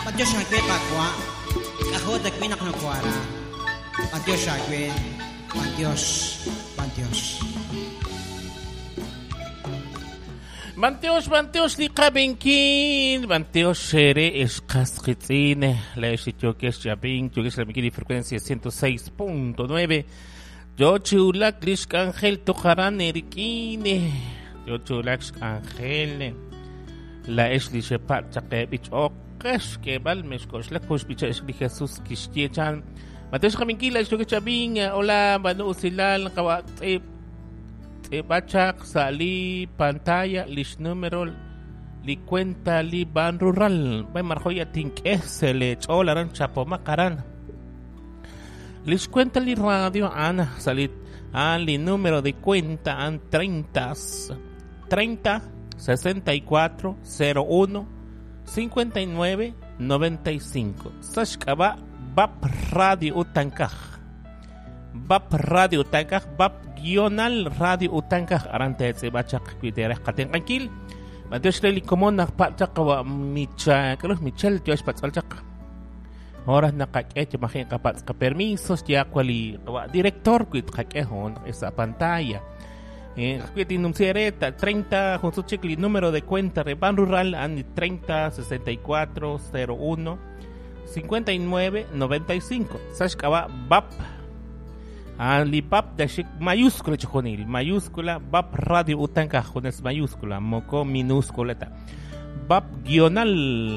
Patio Shagwe Pakwa, Kaho de Quina Nakwara, Patio Shagwe, Patios. Manteos liqabenkin, Manteos shere esqasqitzine, la eshityokesh yabin, yokesh la mikini frecuencia 106.9. Yo chulak lish Ángel tojaran erikine. Yo chulak Ángel. La eshli shepat chaqebich okesh kebal meshkosh la kosh bicha eshli Jesús kishtiyechan. Manteos qabenkin la eshityokesh yabin, hola banu usilal qawat bachak sali pantalla lis número li cuenta li ban rural bay marjoya tink esele cholaran chapomakaran lis cuenta li radio ana salit li número de cuenta an 30 64 01 59 95 sashkaba bap radio utankaj bap radio utankaj bap Guional Radio Utankaj arante bachak kuidere qaten qankil madesh li komon naqpachaq wa Michel Josh patsalchaq ahora naqaqet imagen qapat permisos ya quali wa director quit qaqehon esa pantalla quit inumcereta 30 con su chicli número de cuenta de ban rural an 30 64 01 59 95 sashkaba bap Alibab dashik mayúscula chijonil mayúscula bab radio Utankaj jones mayúscula moko minúscula ta bab guional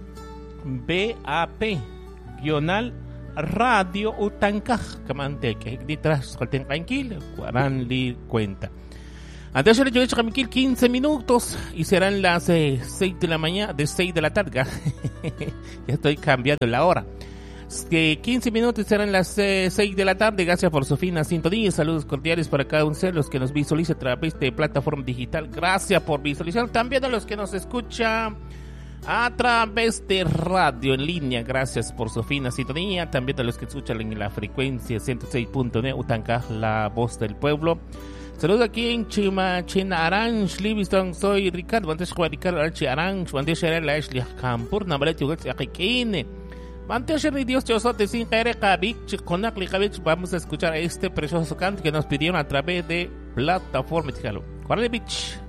BAP guional radio Utankaj kamante que detrás colten tranquilo cuaran li cuenta antes yo le llegué a 15 minutos y serán las 6 de la mañana de 6 de la tarde ya estoy cambiando la hora. 15 minutos serán las 6 de la tarde. Gracias por su fina sintonía. Saludos cordiales para cada uno de los que nos visualiza a través de plataforma digital. Gracias por visualizar. También a los que nos escuchan a través de radio en línea. Gracias por su fina sintonía. También a los que escuchan en la frecuencia 106.9 Utankaj, la voz del pueblo. Saludos aquí en China Aranj, Livingston. Soy Ricardo. Antes de Ricardo Aranj, antes de la Ashley Campur, Nabalet Yugat Akikine. Antes de Dios, yo soy de Sinjere Kabich, Konakli Kabich. Vamos a escuchar este precioso canto que nos pidieron a través de plataforma digital. Cuarle Beach.